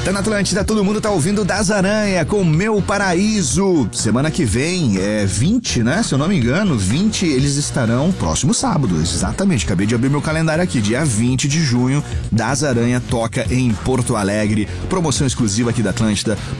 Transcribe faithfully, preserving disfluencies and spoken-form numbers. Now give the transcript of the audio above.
Tá na Atlântida, todo mundo tá ouvindo Das Aranha com Meu Paraíso. Semana que vem é vinte, né? Se eu não me engano, vinte eles estarão próximo sábado. Exatamente, acabei de abrir meu calendário aqui. Dia vinte de junho, Das Aranha toca em Porto Alegre. Promoção exclusiva aqui da Atlântida.